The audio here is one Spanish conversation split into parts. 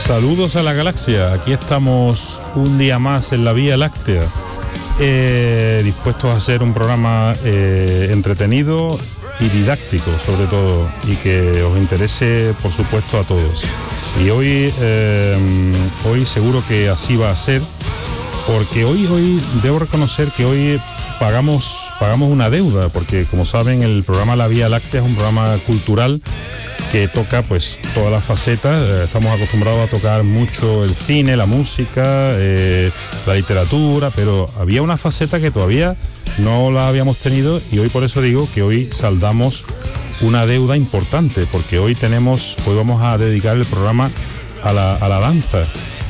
Saludos a la galaxia, aquí estamos un día más en la Vía Láctea, dispuestos a hacer un programa entretenido y didáctico sobre todo, y que os interese por supuesto a todos. Y hoy seguro que así va a ser, porque hoy debo reconocer que hoy pagamos una deuda, porque como saben el programa La Vía Láctea es un programa cultural que toca pues todas las facetas. Estamos acostumbrados a tocar mucho el cine, la música, la literatura, pero había una faceta que todavía no la habíamos tenido, y hoy por eso digo que hoy saldamos una deuda importante, porque hoy vamos a dedicar el programa a la danza,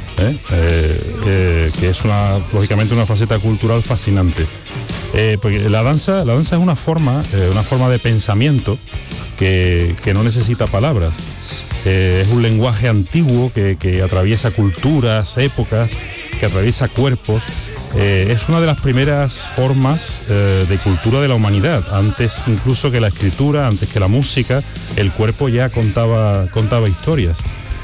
que es lógicamente una faceta cultural fascinante. Porque la danza es una forma de pensamiento que no necesita palabras. Es un lenguaje antiguo que atraviesa culturas, épocas, que atraviesa cuerpos. Es una de las primeras formas de cultura de la humanidad. Antes incluso que la escritura, antes que la música, el cuerpo ya contaba historias.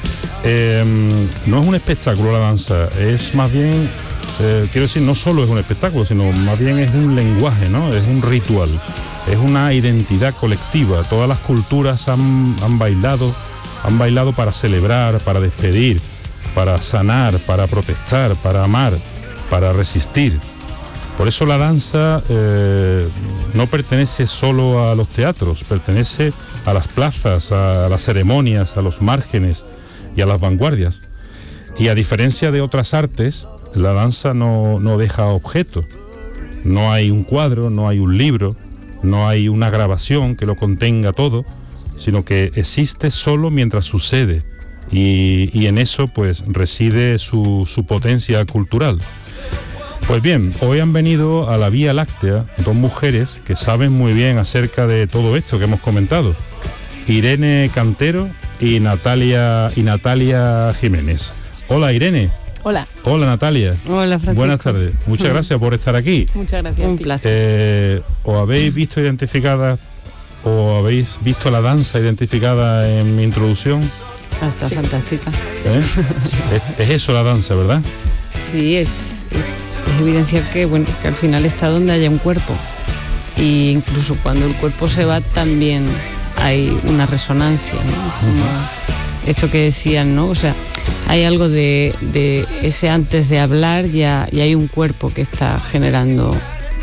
No es un espectáculo la danza, es más bien, quiero decir, no solo es un espectáculo, sino más bien es un lenguaje, ¿no? Es un ritual. Es una identidad colectiva. Todas las culturas han bailado para celebrar, para despedir, para sanar, para protestar, para amar, para resistir. Por eso la danza no pertenece solo a los teatros, pertenece a las plazas, a las ceremonias, a los márgenes y a las vanguardias. Y a diferencia de otras artes, la danza no deja objeto. No hay un cuadro, no hay un libro, no hay una grabación que lo contenga todo, sino que existe solo mientras sucede, y en eso pues reside su potencia cultural. Pues bien, hoy han venido a la Vía Láctea dos mujeres que saben muy bien acerca de todo esto que hemos comentado: Irene Cantero y Natalia Jiménez. Hola, Irene. Hola. Hola, Natalia. Hola, Francisco. Buenas tardes. Muchas gracias por estar aquí. Muchas gracias. Un placer. ¿Os habéis visto identificadas o habéis visto la danza identificada en mi introducción? Está fantástica. Es eso la danza, ¿verdad? Sí, es evidenciar que al final está donde haya un cuerpo. Y incluso cuando el cuerpo se va también hay una resonancia, ¿no? Como esto que decían, ¿no? O sea, hay algo de ese antes de hablar, ya hay un cuerpo que está generando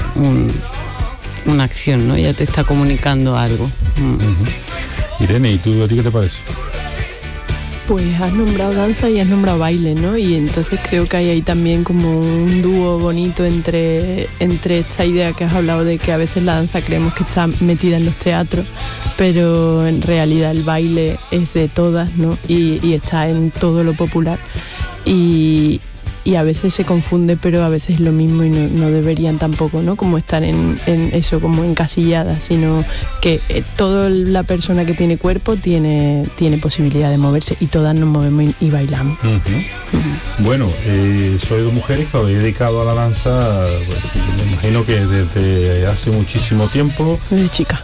una acción, ¿no? Ya te está comunicando algo. Irene, ¿y tú a ti qué te parece? Pues has nombrado danza y has nombrado baile, ¿no? Y entonces creo que hay ahí también como un dúo bonito entre esta idea que has hablado de que a veces la danza creemos que está metida en los teatros, pero en realidad el baile es de todas, ¿no? Y está en todo lo popular. Y a veces se confunde, pero a veces es lo mismo, y no deberían tampoco, ¿no? Como estar en eso, como encasilladas, sino que toda la persona que tiene cuerpo tiene posibilidad de moverse, y todas nos movemos y bailamos. Bueno, soy dos mujeres que habéis dedicado a la danza, pues, me imagino que desde hace muchísimo tiempo. Desde chica.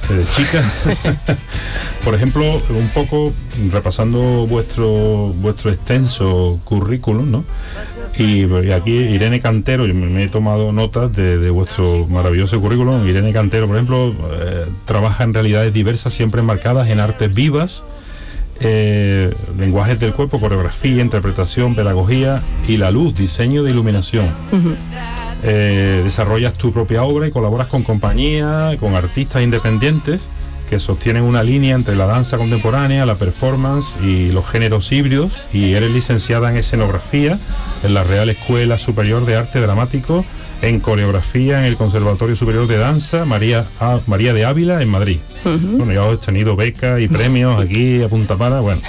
Por ejemplo, un poco repasando vuestro extenso currículum, ¿no? Y aquí Irene Cantero, yo me he tomado notas de vuestro maravilloso currículum. Irene Cantero, por ejemplo, trabaja en realidades diversas, siempre enmarcadas en artes vivas, lenguajes del cuerpo, coreografía, interpretación, pedagogía y la luz, diseño de iluminación. Desarrollas tu propia obra y colaboras con compañías, con artistas independientes que sostienen una línea entre la danza contemporánea, la performance y los géneros híbridos, y eres licenciada en escenografía en la Real Escuela Superior de Arte Dramático, en coreografía en el Conservatorio Superior de Danza María de Ávila en Madrid. Bueno, ya has tenido becas y premios aquí a punta pala, bueno.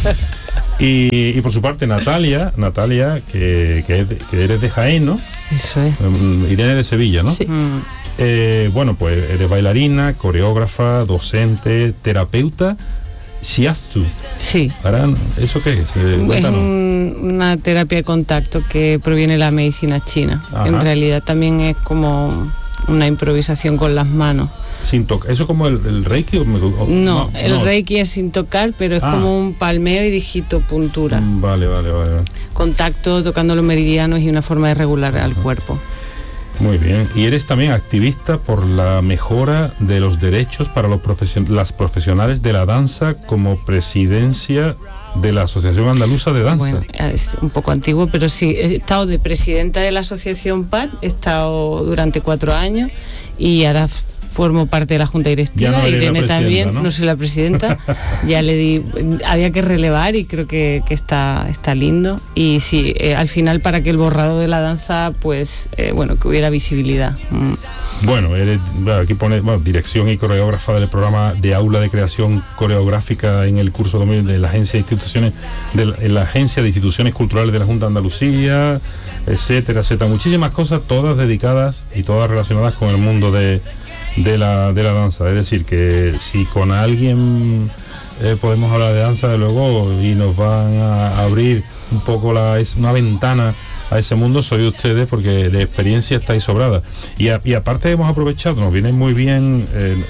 Y por su parte Natalia, que eres de Jaén, ¿no? Eso es. Irene de Sevilla, ¿no? Sí. Bueno, pues eres bailarina, coreógrafa, docente, terapeuta, Shiatsu. Sí. ¿Eso qué es? Es una terapia de contacto que proviene de la medicina china. Ajá. En realidad también es como una improvisación con las manos. sin tocar. ¿Eso como el Reiki? No, el Reiki es sin tocar, pero es como un palmeo y digitopuntura. Vale. Contacto, tocando los meridianos y una forma de regular al cuerpo. Muy bien. Y eres también activista por la mejora de los derechos para las profesionales de la danza, como presidencia de la Asociación Andaluza de Danza. Bueno, es un poco antiguo, pero sí, he estado de presidenta de la Asociación PAD, he estado durante 4 años y ahora formo parte de la Junta Directiva. Irene también, no soy la presidenta, ya le di, había que relevar y creo que está lindo. Y sí, al final, para que el borrado de la danza, pues, que hubiera visibilidad. Bueno, aquí pone dirección y coreógrafa del programa de aula de creación coreográfica en el curso de la Agencia de Instituciones Culturales de la Junta de Andalucía, etcétera. Muchísimas cosas, todas dedicadas y todas relacionadas con el mundo de la danza. Es decir, que si con alguien podemos hablar de danza, de luego, y nos van a abrir un poco una ventana a ese mundo, soy ustedes, porque de experiencia estáis sobradas. Y aparte hemos aprovechado, nos viene muy bien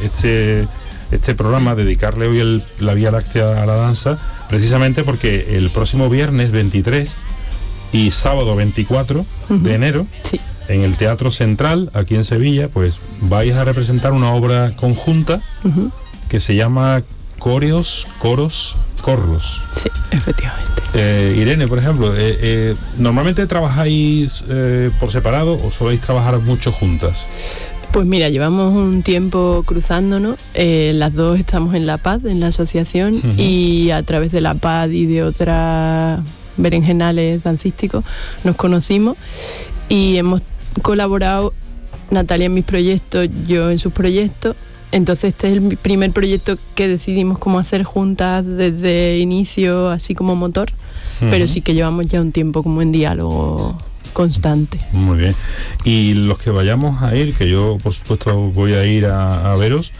este programa, dedicarle hoy la Vía Láctea a la danza, precisamente porque el próximo viernes 23 y sábado 24 de enero, sí, en el Teatro Central, aquí en Sevilla, pues vais a representar una obra conjunta que se llama Coros, Corros. Sí, efectivamente. Irene, por ejemplo, ¿normalmente trabajáis por separado o soléis trabajar mucho juntas? Pues mira, llevamos un tiempo cruzándonos, las dos estamos en la PAD, en la asociación, y a través de la PAD y de otras berenjenales dancísticos nos conocimos y hemos colaborado, Natalia en mis proyectos, yo en sus proyectos. Entonces este es el primer proyecto que decidimos cómo hacer juntas desde inicio, así como motor, pero sí que llevamos ya un tiempo como en diálogo constante. Muy bien. Y los que vayamos a ir, que yo por supuesto voy a ir a veros,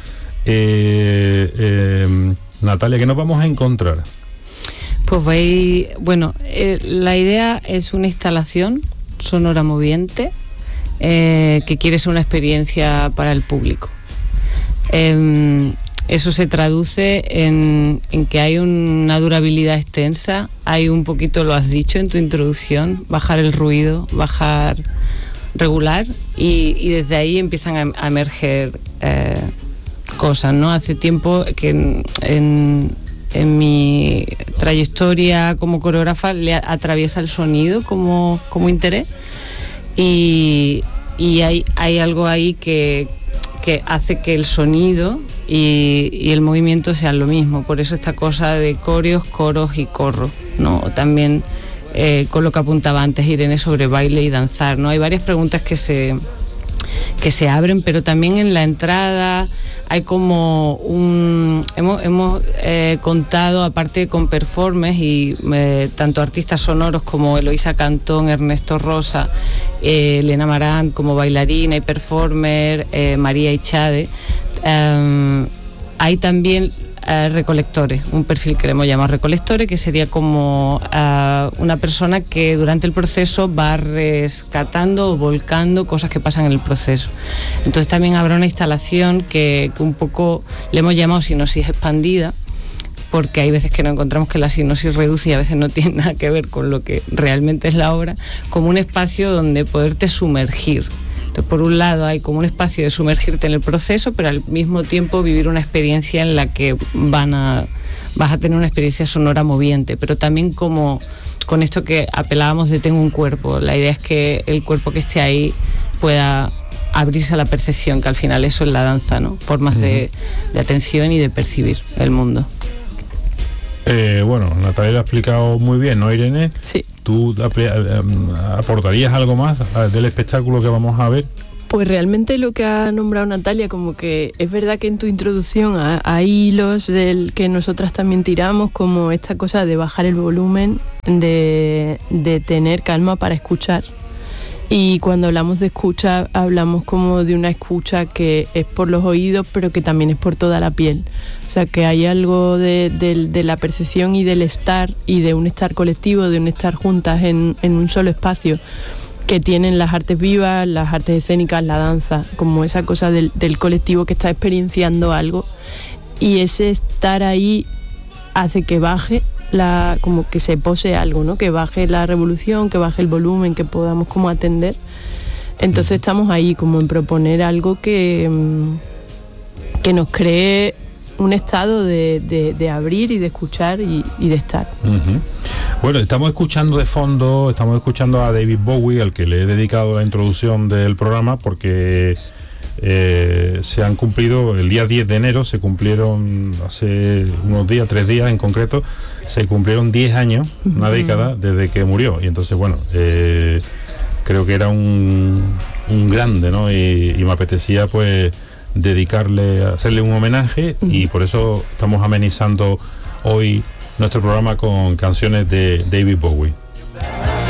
Natalia, ¿qué nos vamos a encontrar? Pues la idea es una instalación sonora moviente que quiere ser una experiencia para el público. Eso se traduce en que hay una durabilidad extensa, hay un poquito, lo has dicho en tu introducción, bajar el ruido, regular, y desde ahí empiezan a emerger cosas, ¿no? Hace tiempo que en mi trayectoria como coreógrafa le atraviesa el sonido como interés, y hay algo ahí que hace que el sonido y el movimiento sean lo mismo. Por eso esta cosa de coreos, coros y corros, ¿no? También con lo que apuntaba antes Irene sobre baile y danzar, ¿no? Hay varias preguntas que se abren, pero también en la entrada hay como hemos contado, aparte con performers y tanto artistas sonoros como Eloisa Cantón, Ernesto Rosa, Elena Marán como bailarina y performer, María Ichade. Hay también recolectores, un perfil que le hemos llamado recolectores, que sería como una persona que durante el proceso va rescatando o volcando cosas que pasan en el proceso. Entonces también habrá una instalación que un poco le hemos llamado sinopsis expandida, porque hay veces que nos encontramos que la sinopsis reduce y a veces no tiene nada que ver con lo que realmente es la obra, como un espacio donde poderte sumergir. Entonces, por un lado hay como un espacio de sumergirte en el proceso, pero al mismo tiempo vivir una experiencia en la que vas a tener una experiencia sonora moviente, pero también como con esto que apelábamos de tengo un cuerpo. La idea es que el cuerpo que esté ahí pueda abrirse a la percepción, que al final eso es la danza, ¿no? Formas de atención y de percibir el mundo. Natalia lo ha explicado muy bien, ¿no, Irene? Sí. ¿Tú aportarías algo más del espectáculo que vamos a ver? Pues realmente lo que ha nombrado Natalia, como que es verdad que en tu introducción hay hilos del que nosotras también tiramos, como esta cosa de bajar el volumen, de tener calma para escuchar. Y cuando hablamos de escucha, hablamos como de una escucha que es por los oídos, pero que también es por toda la piel. O sea, que hay algo de la percepción y del estar, y de un estar colectivo, de un estar juntas en un solo espacio, que tienen las artes vivas, las artes escénicas, la danza, como esa cosa del colectivo que está experienciando algo, y ese estar ahí hace que baje como que se pose algo, ¿no? Que baje la revolución, que baje el volumen, que podamos como atender. Entonces estamos ahí como en proponer algo que nos cree un estado de abrir y de escuchar y de estar. Bueno, estamos escuchando de fondo, estamos escuchando a David Bowie, al que le he dedicado la introducción del programa, porque se han cumplido, el día 10 de enero se cumplieron, hace unos días, 3 días en concreto, se cumplieron 10 años, una década desde que murió, y entonces bueno, creo que era un grande, ¿no? Y me apetecía pues hacerle un homenaje, y por eso estamos amenizando hoy nuestro programa con canciones de David Bowie.